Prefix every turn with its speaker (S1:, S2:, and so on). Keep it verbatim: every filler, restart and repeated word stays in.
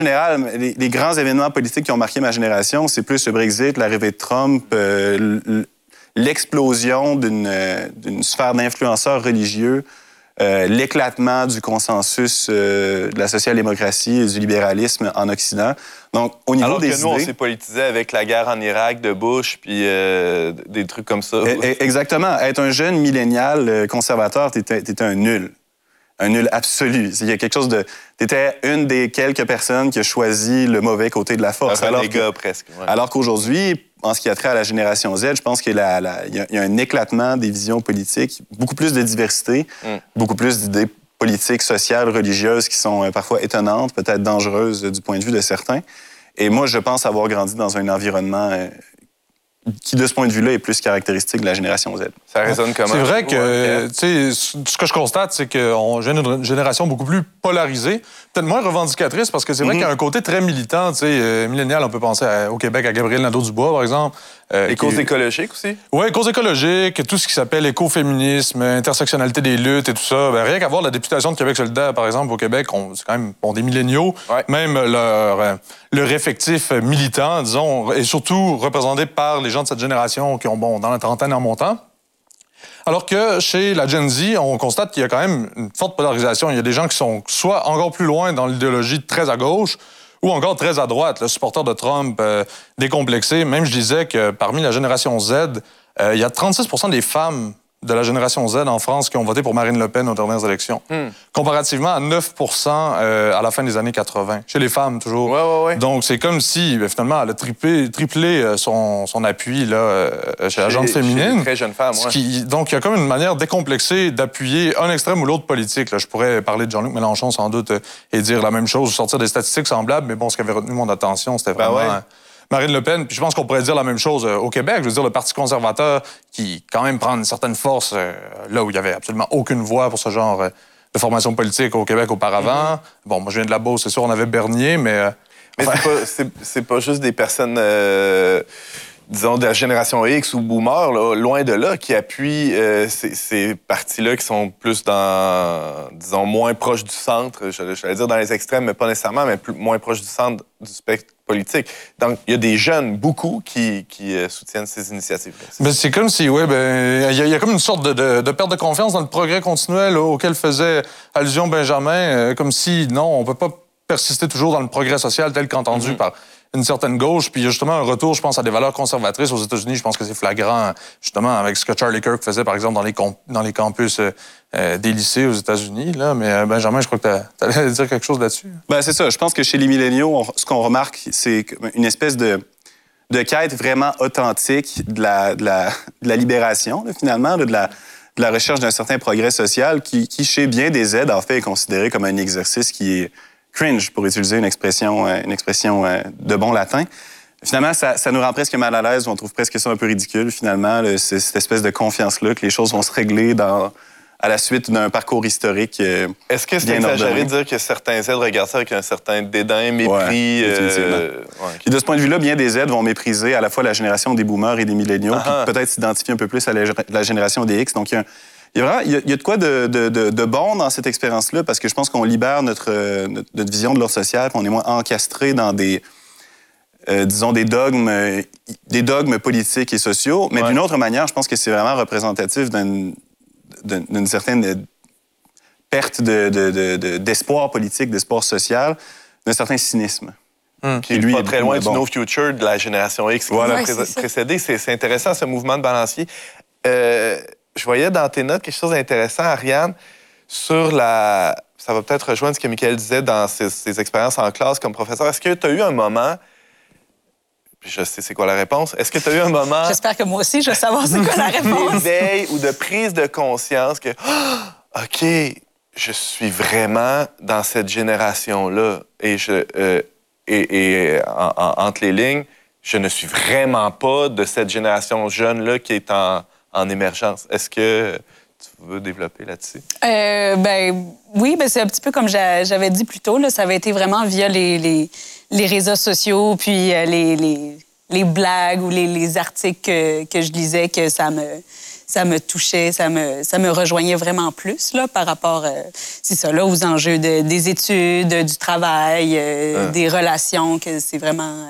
S1: En général, les, les grands événements politiques qui ont marqué ma génération, c'est plus le Brexit, l'arrivée de Trump, euh, l'explosion d'une, d'une sphère d'influenceurs religieux, euh, l'éclatement du consensus euh, de la social-démocratie et du libéralisme en Occident. Donc, au niveau
S2: Alors
S1: des
S2: que nous,
S1: idées,
S2: on s'est politisé avec la guerre en Irak de Bush, puis euh, des trucs comme ça.
S1: Exactement. Être un jeune millénial conservateur, t'étais, t'étais un nul. Un nul absolu. Il y a quelque chose de... T'étais une des quelques personnes qui a choisi le mauvais côté de la force.
S2: Un
S1: alors
S2: des
S1: que,
S2: gars, presque. Ouais.
S1: Alors qu'aujourd'hui, en ce qui a trait à la génération Z, je pense qu'il y a, la, la, il y a, il y a un éclatement des visions politiques, beaucoup plus de diversité, mm. beaucoup plus d'idées politiques, sociales, religieuses qui sont euh, parfois étonnantes, peut-être dangereuses euh, du point de vue de certains. Et moi, je pense avoir grandi dans un environnement... Euh, qui, de ce point de vue-là, est plus caractéristique de la génération Z.
S2: Ça résonne comment?
S3: C'est vrai que, tu sais, ce que je constate, c'est qu'on j'ai une génération beaucoup plus polarisée, peut-être moins revendicatrice, parce que c'est vrai mm-hmm. qu'il y a un côté très militant, tu sais, euh, millénial, on peut penser à, au Québec à Gabriel Nadeau-Dubois, par exemple.
S2: Euh, Les causes est... écologiques aussi?
S3: Oui, causes écologiques, tout ce qui s'appelle écoféminisme, intersectionnalité des luttes et tout ça. Ben, rien qu'à voir la députation de Québec solidaire, par exemple, au Québec, on, c'est quand même bon, des milléniaux. Ouais. Même leur, euh, leur effectif militant, disons, est surtout représenté par les gens de cette génération qui ont, bon, dans la trentaine en montant. Alors que chez la Gen Z, on constate qu'il y a quand même une forte polarisation. Il y a des gens qui sont soit encore plus loin dans l'idéologie très à gauche, ou encore très à droite, le supporter de Trump, euh, décomplexé. Même, je disais que parmi la génération Z, euh, il y a trente-six pour cent des femmes de la génération Z en France qui ont voté pour Marine Le Pen aux dernières élections, mm. comparativement à neuf pour cent euh, à la fin des années quatre-vingt. Chez les femmes, toujours.
S2: Ouais, ouais, ouais.
S3: Donc, c'est comme si, ben, finalement, elle a triplé, triplé son, son appui là, euh, chez, chez la gente féminine.
S2: Chez les très jeunes femmes, ouais.
S3: Qui, donc, il y a comme une manière décomplexée d'appuyer un extrême ou l'autre politique. Là. Je pourrais parler de Jean-Luc Mélenchon, sans doute, euh, et dire la même chose, sortir des statistiques semblables, mais bon, ce qui avait retenu mon attention, c'était vraiment... Ben ouais. euh, Marine Le Pen, puis je pense qu'on pourrait dire la même chose euh, au Québec. Je veux dire, le Parti conservateur qui, quand même, prend une certaine force euh, là où il n'y avait absolument aucune voix pour ce genre euh, de formation politique au Québec auparavant. Mm-hmm. Bon, moi, je viens de la Beauce, c'est sûr, on avait Bernier, mais... Euh,
S2: mais enfin... c'est, pas, c'est, c'est pas juste des personnes... Euh... disons, de la génération X ou boomer, là, loin de là, qui appuient euh, ces, ces partis-là qui sont plus dans, disons, moins proches du centre, je, je vais dire dans les extrêmes, mais pas nécessairement, mais plus, moins proches du centre du spectre politique. Donc, il y a des jeunes, beaucoup, qui, qui euh, soutiennent ces initiatives-là.
S3: Ben, c'est comme si, oui, ben, il y, y a comme une sorte de, de, de perte de confiance dans le progrès continuel là, auquel faisait allusion Benjamin, euh, comme si, non, on peut pas persister toujours dans le progrès social tel qu'entendu mm-hmm. par une certaine gauche, puis il y a justement un retour, je pense, à des valeurs conservatrices aux États-Unis. Je pense que c'est flagrant, justement, avec ce que Charlie Kirk faisait, par exemple, dans les, comp- dans les campus euh, des lycées aux États-Unis. Là. Mais euh, Benjamin, je crois que tu allais dire quelque chose là-dessus.
S1: Ben, c'est ça. Je pense que chez les milléniaux, on, ce qu'on remarque, c'est une espèce de, de quête vraiment authentique de la, de la, de la libération, là, finalement, là, de, la, de la recherche d'un certain progrès social qui, qui, chez bien des Z, en fait, est considéré comme un exercice qui est cringe, pour utiliser une expression, euh, une expression euh, de bon latin. Finalement, ça, ça nous rend presque mal à l'aise. On trouve presque ça un peu ridicule, finalement, là, c'est cette espèce de confiance-là que les choses vont se régler dans, à la suite d'un parcours historique euh,
S2: Est-ce que c'est exagéré de dire que certains Z regardent ça avec un certain dédain, mépris?
S1: Ouais, euh... ouais. Et de ce point de vue-là, bien des Z vont mépriser à la fois la génération des boomers et des milléniaux, uh-huh. puis peut-être s'identifier un peu plus à la, la génération des X. Donc, il y a un Il y a vraiment, il y a, il y a de quoi de, de, de, de bon dans cette expérience-là, parce que je pense qu'on libère notre, notre, notre vision de l'ordre social, qu'on est moins encastré dans des, euh, disons, des dogmes, euh, des dogmes politiques et sociaux. Mais ouais. d'une autre manière, je pense que c'est vraiment représentatif d'une, d'une certaine perte de, de, de, de, d'espoir politique, d'espoir social, d'un certain cynisme.
S2: Hum. Qui, lui, est pas très loin du bon. No Future de la génération X qui
S1: voilà.
S2: nous a pré- c'est précédé. C'est, c'est intéressant, ce mouvement de balancier. Euh, Je voyais dans tes notes quelque chose d'intéressant, Ariane, sur la... Ça va peut-être rejoindre ce que Mickaël disait dans ses, ses expériences en classe comme professeur. Est-ce que tu as eu un moment... Je sais c'est quoi la réponse. Est-ce que tu as eu un moment...
S4: J'espère que moi aussi, je vais savoir c'est quoi la réponse.
S2: D'éveil ou de prise de conscience que... Oh, OK, je suis vraiment dans cette génération-là. Et, je, euh, et, et en, en, entre les lignes, je ne suis vraiment pas de cette génération jeune-là qui est en... en émergence. Est-ce que tu veux développer là-dessus?
S4: Euh, ben oui, ben c'est un petit peu comme j'avais dit plus tôt. Là, ça avait été vraiment via les, les, les réseaux sociaux, puis les, les, les blagues ou les, les articles que, que je lisais que ça me, ça me touchait, ça me, ça me rejoignait vraiment plus là, par rapport, euh, c'est ça, là, aux enjeux de, des études, du travail, euh, ah. des relations, que c'est vraiment